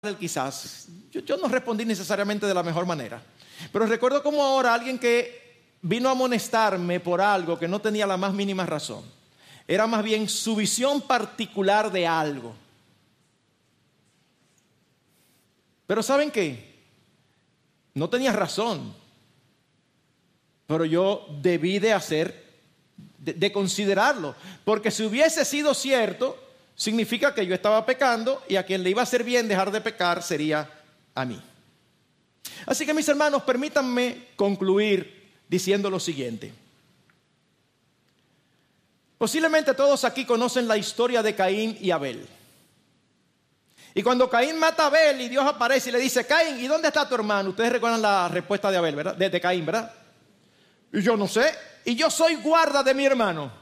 quizás, yo no respondí necesariamente de la mejor manera, pero recuerdo como ahora alguien que vino a amonestarme por algo que no tenía la más mínima razón. Era más bien su visión particular de algo. Pero ¿saben qué? No tenía razón, pero yo debí de considerarlo, porque si hubiese sido cierto, significa que yo estaba pecando y a quien le iba a hacer bien dejar de pecar sería a mí. Así que mis hermanos, permítanme concluir diciendo lo siguiente. Posiblemente todos aquí conocen la historia de Caín y Abel. Y cuando Caín mata a Abel y Dios aparece y le dice: Caín, ¿y dónde está tu hermano? Ustedes recuerdan la respuesta de Abel, ¿verdad? De Caín, ¿verdad? Y yo no sé, y yo soy guarda de mi hermano.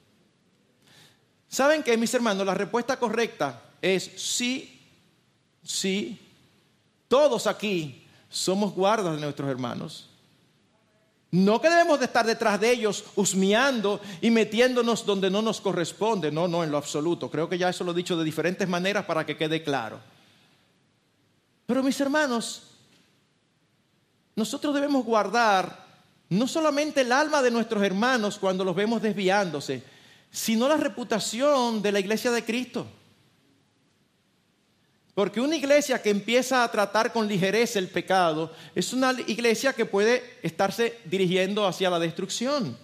¿Saben qué, mis hermanos? La respuesta correcta es sí, sí. Todos aquí somos guardas de nuestros hermanos. No que debemos de estar detrás de ellos husmeando y metiéndonos donde no nos corresponde. No, en lo absoluto. Creo que ya eso lo he dicho de diferentes maneras para que quede claro. Pero mis hermanos, nosotros debemos guardar no solamente el alma de nuestros hermanos cuando los vemos desviándose, sino la reputación de la iglesia de Cristo. Porque una iglesia que empieza a tratar con ligereza el pecado es una iglesia que puede estarse dirigiendo hacia la destrucción.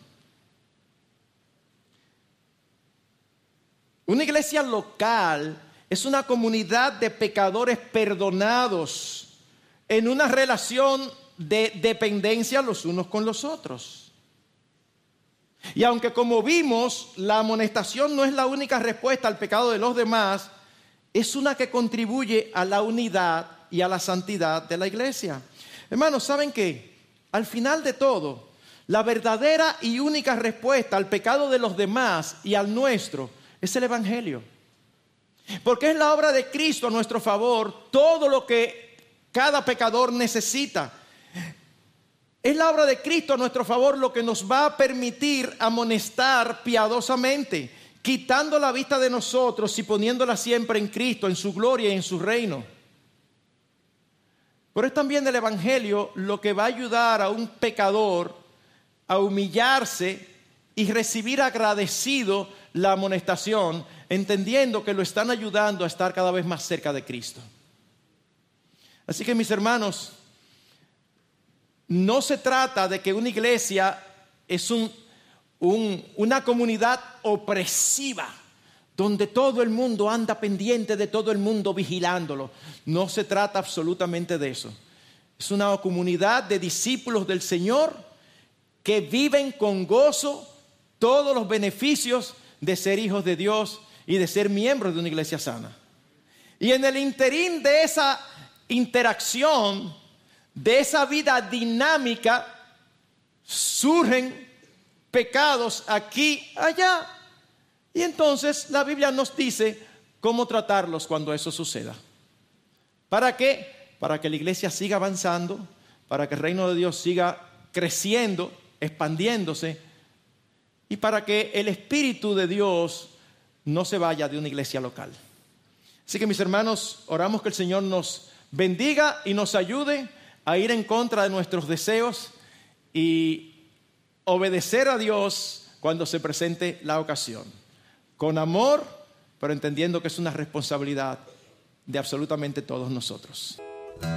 Una iglesia local es una comunidad de pecadores perdonados en una relación de dependencia los unos con los otros. Y aunque, como vimos, la amonestación no es la única respuesta al pecado de los demás, es una que contribuye a la unidad y a la santidad de la iglesia. Hermanos, ¿saben qué? Al final de todo, la verdadera y única respuesta al pecado de los demás y al nuestro es el Evangelio. Porque es la obra de Cristo a nuestro favor todo lo que cada pecador necesita. Es la obra de Cristo a nuestro favor lo que nos va a permitir amonestar piadosamente, quitando la vista de nosotros y poniéndola siempre en Cristo, en su gloria y en su reino. Pero es también el Evangelio lo que va a ayudar a un pecador a humillarse y recibir agradecido la amonestación, entendiendo que lo están ayudando a estar cada vez más cerca de Cristo. Así que, mis hermanos, no se trata de que una iglesia es una comunidad opresiva, donde todo el mundo anda pendiente de todo el mundo vigilándolo. No se trata absolutamente de eso. Es una comunidad de discípulos del Señor que viven con gozo todos los beneficios de ser hijos de Dios y de ser miembros de una iglesia sana. Y en el interín de esa interacción, de esa vida dinámica, surgen pecados aquí, allá. Y entonces la Biblia nos dice cómo tratarlos cuando eso suceda. ¿Para qué? Para que la iglesia siga avanzando, para que el reino de Dios siga creciendo, expandiéndose, y para que el Espíritu de Dios no se vaya de una iglesia local. Así que, mis hermanos, oramos que el Señor nos bendiga y nos ayude a ir en contra de nuestros deseos y obedecer a Dios cuando se presente la ocasión. Con amor, pero entendiendo que es una responsabilidad de absolutamente todos nosotros.